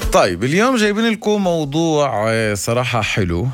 طيب اليوم جايبين لكم موضوع صراحة حلو،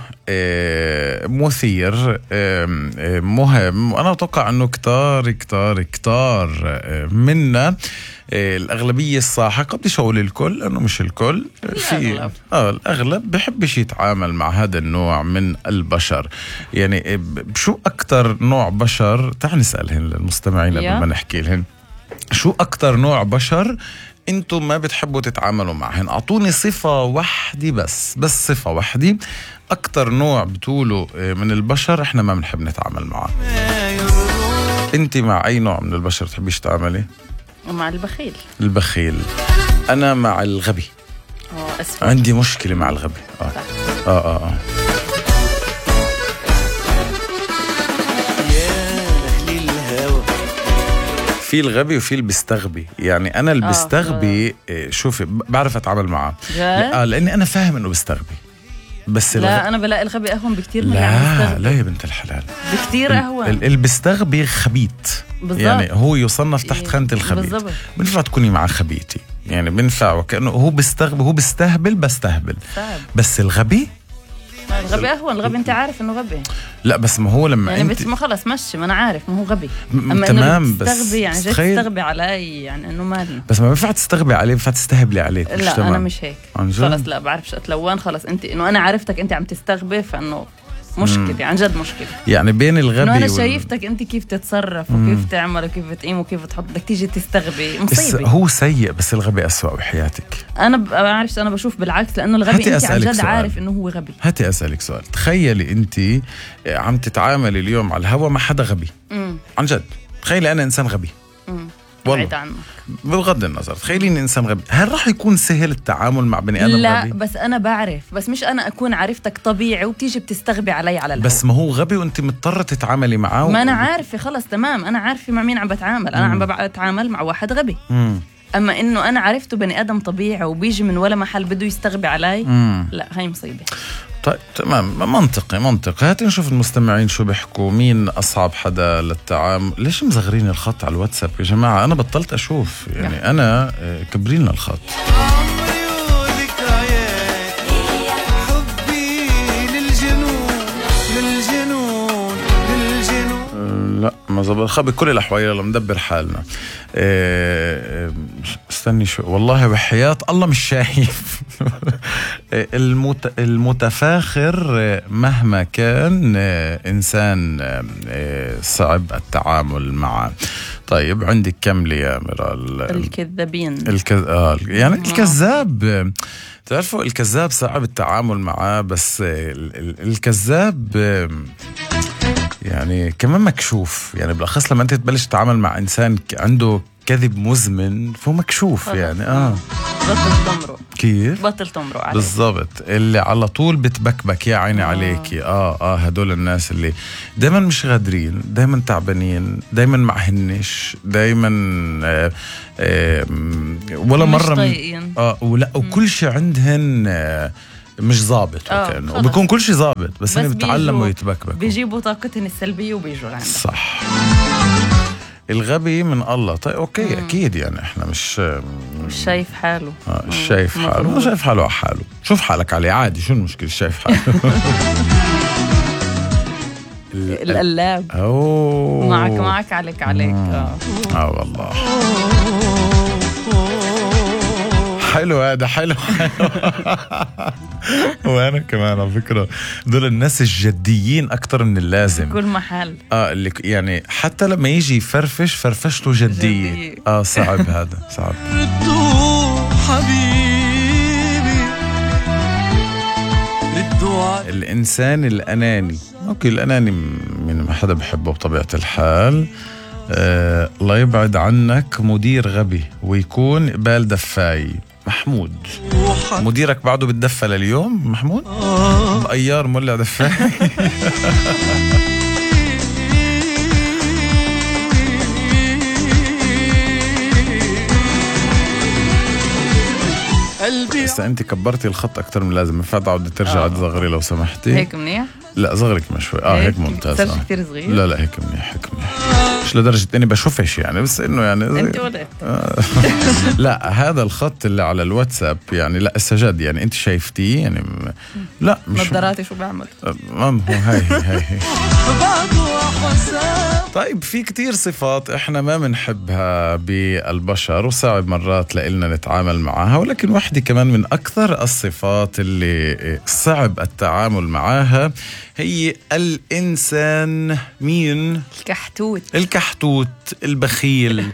مثير، مهم، وأنا أتوقع أنه كتار منا الأغلبية الساحقة. بديش أقول الكل لأنه مش الكل، في الأغلب بحبش يتعامل مع هذا النوع من البشر. يعني شو أكتر نوع بشر، تعال نسألهن المستمعين قبل ما نحكي لهن، شو أكتر نوع بشر انتم ما بتحبوا تتعاملوا معهن؟ اعطوني صفة واحدة بس صفة واحدة اكتر نوع بتقولوا من البشر احنا ما بنحب نتعامل معه. انت مع اي نوع من البشر تحبيش تعملي؟ مع البخيل. انا مع الغبي. عندي مشكلة مع الغبي. في الغبي وفي البستغبي. يعني أنا البستغبي شوفي بعرف أتعامل معه لأني أنا فاهم إنه بستغبي، بس لا أنا بلاقي الغبي أهون بكتير من لا يا بنت الحلال، بكتير أهون. البستغبي خبيت بالزبط. يعني هو يصنف تحت خانة الخبيت بالزبط. بنفع تكوني مع خبيتي، يعني بنفع وكأنه هو بستغبي، هو بستهبل بس الغبي أهون. الغبي أنت عارف إنه غبي. لا بس ما هو لما يعني ما خلص مشي، ما أنا عارف ما هو غبي. أما تمام، بس تستغبي يعني جاي تستغبي علي، يعني إنه مالي. بس ما بينفع تستغبي عليه، بينفع تستهبلي عليه. لا أنا مش هيك خلص، لا بعرفش أتلون. خلص أنت إنه أنا عرفتك أنت عم تستغبي، فإنه مشكلة عن جد مشكلة. يعني بين الغبي أنا شايفتك أنت كيف تتصرف وكيف تعمل وكيف تقيم وكيف تحط، بدك تيجي تستغبي، مصيبة. هو سيء بس الغبي أسوأ بحياتك. أنا بعرفش، أنا بشوف بالعكس، لأنه الغبي أنت عن جد عارف إنه هو غبي. هاتي أسألك سؤال، تخيلي أنت عم تتعاملي اليوم على الهوا مع حدا غبي. عن جد تخيلي أنا إنسان غبي بعيد عنك بغض النظر، تخيليني إنسان غبي، هل راح يكون سهل التعامل مع بني آدم لا غبي؟ لا بس أنا بعرف، بس مش أنا أكون عرفتك طبيعي وبتيجي بتستغبي علي على الهوا. بس ما هو غبي وأنت مضطرة تتعاملي معه. ما أنا عارفة خلص تمام، أنا عارفة مع مين عم بتعامل. أنا عم بتعامل مع واحد غبي. أما إنه أنا عرفته بني آدم طبيعي وبيجي من ولا محل بده يستغبي علي، لا هاي مصيبة. طيب تمام، منطقي. هاتي نشوف المستمعين شو بيحكوا، مين أصعب حدا للتعامل. ليش مزغرين الخط على الواتساب يا جماعة؟ أنا بطلت أشوف، يعني أنا كبرين الخط. لا ما زبط خبي كل الأحوال، يلا مدبر حالنا. استني شو، والله بحياة الله مش شايف. المتفاخر مهما كان إنسان صعب التعامل معه. طيب عندك كم يا مرال؟ الكذابين. يعني الكذاب، تعرفوا الكذاب صعب التعامل معه، بس الكذاب يعني كمان مكشوف. يعني بالأخص لما أنت تبلش تتعامل مع إنسان عنده كذب مزمن فهو مكشوف. يعني بطل تمرق. كيف؟ بطل تمرق عليك بالضبط، اللي على طول بتبكبك يا عيني عليكي. هدول الناس اللي دايما مش غادرين، دايما تعبانين، دايما معهنش، دايما ولا مرة ولا وكل شيء عندهن مش ظابط وبيكون كل شيء ظابط، بس هن بتعلموا يتبكبكوا، بيجيبوا طاقتهم السلبية وبيجوا عندك. صح. الغبي من الله. طيب اوكي اكيد، يعني احنا مش شايف حاله. شايف حاله، شايف حاله على حاله، شوف حالك عليه عادي، شو المشكلة؟ شايف حاله. القلاب. معك عليك. والله حلو هذا، حلو. وانا كمان على فكره دول الناس الجديين اكتر من اللازم كل محل. اللي يعني حتى لما يجي فرفش له جديه. صعب هذا، صعب. حبيبي الانسان الاناني. اوكي الاناني من ما حدا بحبه بطبيعه الحال. الله يبعد عنك مدير غبي ويكون قبال دفاي. محمود، مديرك بعده بتدفى لليوم محمود؟ بأيار مولع دفاي. بس انت كبرتي الخط اكتر من لازم، فاتعود ترجع تصغري لو سمحتي. هيك منيح؟ لا صغرك ما شوي. هيك ممتاز. كثير صغير. لا هيك منيح. مش لدرجة اني بشوفش يعني، بس انه يعني انت ولدت. لا هذا الخط اللي على الواتساب يعني لا السجاد يعني انت شايفتيه يعني لا مش نظاراتي شو بعمل؟ هاي طيب في كتير صفات احنا ما بنحبها بالبشر وصعب مرات لإلنا نتعامل معها، ولكن واحدة كمان من أكثر الصفات اللي صعب التعامل معها هي الإنسان مين؟ الكحتوت البخيل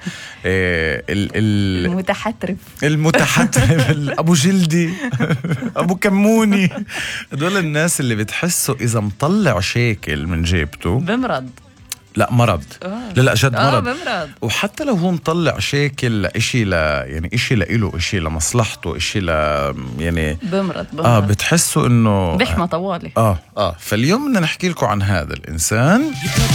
المتحترف أبو جلدي أبو كموني. هدول الناس اللي بتحسوا إذا مطلع شيكل من جيبته بمرض. لا مرض. لا جد مرض. بمرض. وحتى لو هو مطلع شيكل لإشي يعني إشي لإله، إشي لمصلحته، إشي يعني بمرض. بتحسوا إنه بحمة طوالي. فاليوم بدنا نحكي لكم عن هذا الإنسان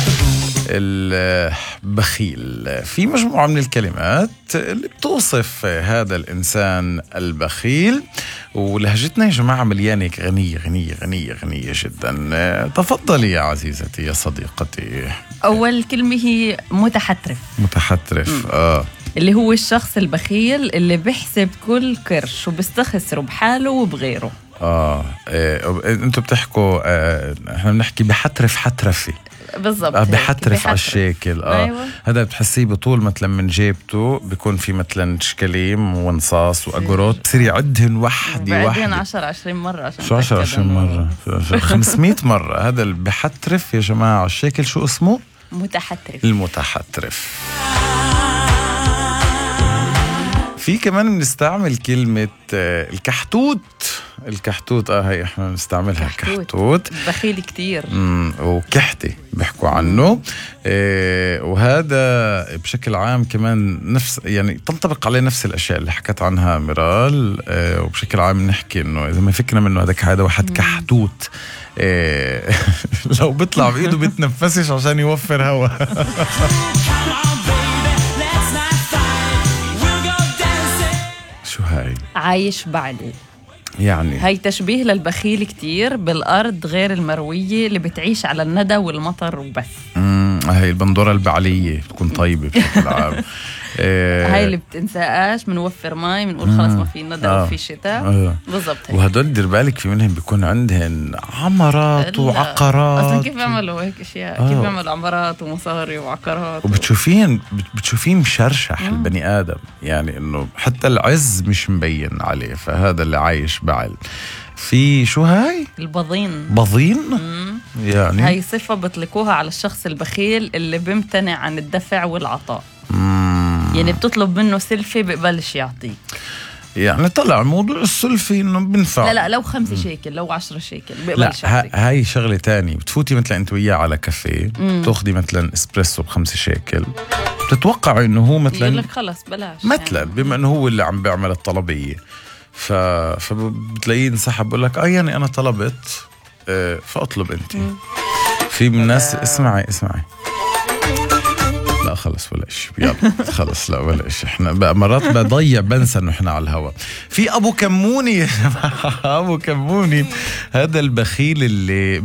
البخيل. في مجموعة من الكلمات اللي بتوصف هذا الإنسان البخيل، ولهجتنا يا جماعة مليانة غنية غنية غنية غنية جدا. تفضلي يا عزيزتي يا صديقتي. أول كلمة هي متحترف. اللي هو الشخص البخيل اللي بيحسب كل قرش وبيستخسره بحاله وبغيره. انتوا بتحكوا احنا بنحكي بحترف حترفي بالضبط. بحترف على الشكل. أيوة. هذا بتحسيه بطول مثلا من جيبته بيكون في مثلا شكليم ونصاص واجروت، بصير يعدهن وحده بعدين 10-20 مرة عشان شو 10-20 مرة 500 مرة. هذا اللي بحترف يا جماعة على الشكل شو اسمه؟ المتحترف. في كمان بنستعمل كلمة الكحتوت. هاي احنا بنستعملها كحتوت. بخيل كتير. وكحتي بيحكوا عنه. وهذا بشكل عام كمان نفس يعني تنطبق عليه نفس الاشياء اللي حكت عنها ميرال. وبشكل عام نحكي انه اذا ما فكنا منه هذا واحد كحتوت لو بيطلع بايده بيتنفسش عشان يوفر هواء. شو هاي؟ عايش بعلي. يعني هاي تشبيه للبخيل كتير بالأرض غير المروية اللي بتعيش على الندى والمطر وبس. هاي البندورة البعلية بتكون طيبة بشكل عام. هاي اللي بتنساقاش منوفر ماي بنقول خلاص ما في ندى وفي شتاء. بالضبط. وهدول دير بالك في منهم بيكون عندهن عمرات وعقارات. أصلا كيف بيعملوا هيك أشياء؟ كيف بيعملوا عمرات ومصاري وعقارات وبتشوفيه مشرشح البني آدم، يعني إنه حتى العز مش مبين عليه. فهذا اللي عايش بعل. في شو هاي؟ بضين. يعني هاي صفة بطلقوها على الشخص البخيل اللي بيمتنع عن الدفع والعطاء. يعني بتطلب منه سلفي بيقبلش يعطيك. يعني طلع موضوع السلفي انه بنفع. لا لو 5 شيكل لو 10 شيكل بيقبلش يعطيك. هاي شغلة تانية. بتفوتي مثلا انت وياه على كافيه تاخدي مثلا اسبريسو ب5 شيكل، بتتوقع انه هو مثلا يقول لك خلص بلاش مثلا يعني. بما انه هو اللي عم بيعمل الطلبية فبتلاقيه انسحب بقول لك يعني انا طلبت فاطلب انت. في من الناس اسمعي لا خلص ولا إشي يلا خلص لا ولا إشي. إحنا بقى مرات بنسى إنه إحنا على الهوا. في أبو كموني. أبو كموني هذا البخيل اللي